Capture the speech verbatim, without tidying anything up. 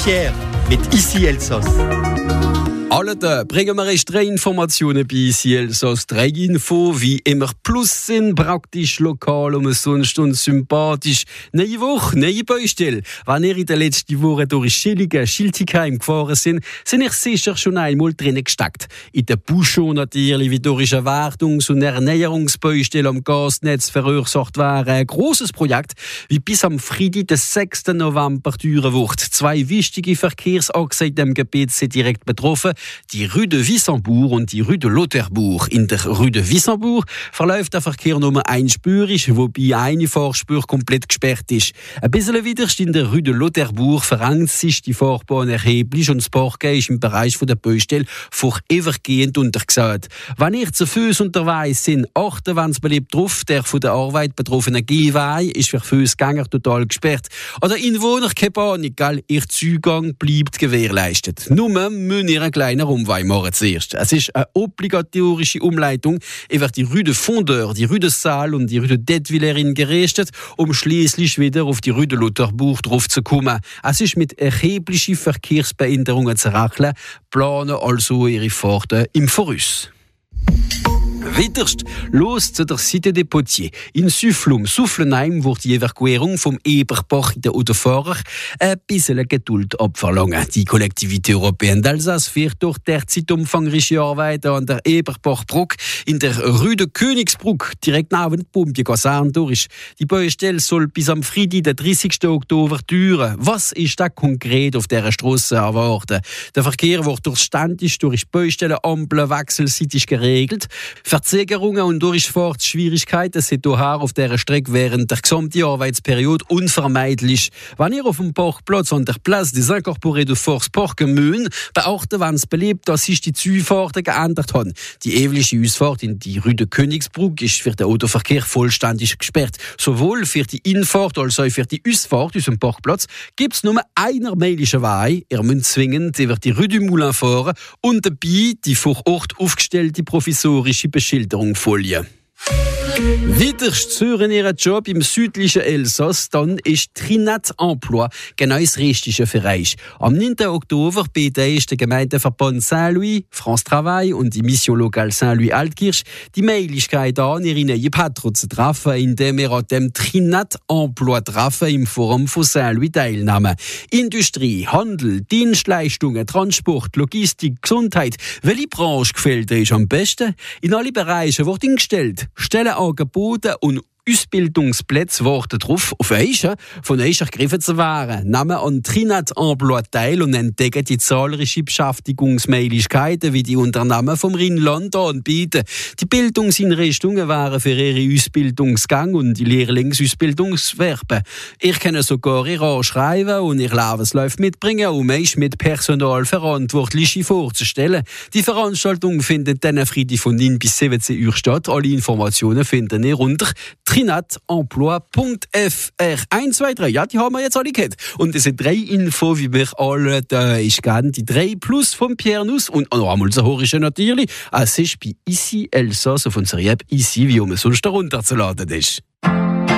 Pierre mit Ici Elsass. Alle Tage bringen wir euch drei Informationen bei Ici Elsass. Drei Info, wie immer plus sind, praktisch lokal und sonst und sympathisch. Neue Woche, neue Baustelle. Wenn ihr in den letzten Wochen durch Schilligen, Schiltigheim gefahren sind, sind ihr sicher schon einmal drinnen gesteckt. In der Buschon natürlich, wie durch eine Wartungs- und Ernährungsbaustelle am Gasnetz verursacht wäre. Ein grosses Projekt, wie bis am Freitag, den sechsten November, dauern wird. Zwei wichtige Verkehrsachsen in dem Gebiet sind direkt betroffen. Die Rue de Wissembourg und die Rue de Lauterbourg. In der Rue de Wissembourg verläuft der Verkehr nur einspurig, wobei eine Fahrspur komplett gesperrt ist. Ein bisschen widerst in der Rue de Lauterbourg verengt sich die Fahrbahn erheblich und das Parken ist im Bereich der Baustelle vorübergehend untergesagt. Wenn ihr zu Fuß unterwegs sind, achten, wenn es beliebt drauf, der von der Arbeit betroffene Gehweg ist für Fußgänger total gesperrt. Oder Inwohner, keine Panik, gell? Ihr Zugang bleibt gewährleistet. Nur müssen ihr einen kleinen Umweg machen zuerst. Es ist eine obligatorische Umleitung über die Rue de Fondeur, die Rue de Salle und die Rue de Detwiller gerichtet, um schließlich wieder auf die Rue de Lauterbourg drauf zu kommen. Es ist mit erheblichen Verkehrsbehinderungen zu rechnen, planen also ihre Fahrten im Voraus. Weiterst los zu der Cité des Potiers. In Süfflum, Sufflenheim, wird die Evakuierung vom Eberbach der Autofahrer ein bisschen Geduld abverlangen. Die Kollektivität Européenne d'Alsace führt durch derzeit umfangreiche Arbeiten an der Eberbachbrücke in der Rue de Königsbrück, direkt neben der Pumpienkaserne durch. Die Baustelle soll bis am Freitag, den dreißigsten Oktober, dauern. Was ist da konkret auf dieser Strasse erwarten? Der Verkehr wird durch ständig durch Baustellenampeln wechselseitig geregelt. Verzögerungen und Durchfahrtsschwierigkeiten sind daher auf dieser Strecke während der gesamten Arbeitsperiode unvermeidlich. Wenn ihr auf dem Parkplatz an der Place des Incorporés de Force parken müsst, beachten, wenn es beliebt, dass sich die Zufahrten geändert haben. Die ewige Ausfahrt in die Rue de Königsbrück ist für den Autoverkehr vollständig gesperrt. Sowohl für die Infahrt als auch für die Ausfahrt aus dem Parkplatz gibt es nur einen meilischen Weg. Ihr müsst zwingend über die Rue du Moulin fahren und dabei die vor Ort aufgestellte provisorische Beschilderung folgen. Weiterst zu hören ihren Job im südlichen Elsass, dann ist Trinette Emploi genau das Richtige für euch. Am neunten Oktober bietet der Gemeindeverband Saint-Louis, France Travail und die Mission Locale Saint-Louis-Altkirch die Möglichkeit an, ihre neue Patron zu treffen, indem ihr an dem Trinette Emploi treffen im Forum von Saint-Louis teilnehmen. Industrie, Handel, Dienstleistungen, Transport, Logistik, Gesundheit. Welche Branche gefällt euch am besten? In alle Bereiche wird eingestellt. Stellenangebote und Ausbildungsplätze warten darauf, auf euch von euch ergriffen zu werden. Nehmen an Trinette Emploi teil und entdecken die zahlreichen Beschäftigungsmöglichkeiten, wie die Unternehmen vom Rheinland anbieten. Die Bildungseinrichtungen wären für ihre Ausbildungsgang und die Lehrlingsausbildungswerbe. Ihr könnt sogar ihr anschreiben und ihr Lebenslauf mitbringen, um euch mit Personalverantwortlichen vorzustellen. Die Veranstaltung findet dann Freitag von neun bis siebzehn Uhr statt. Alle Informationen finden ihr unter trinette emploi punkt f r. eins, zwei, drei, ja, die haben wir jetzt alle gehört. Und das sind drei Infos, wie wir alle da ist gern. Die drei plus vom Pierre Nuss und noch einmal so hoch natürlich. Es ist bei Ici Elsass auf unserer App Ici, wie man sonst herunterzuladen ist.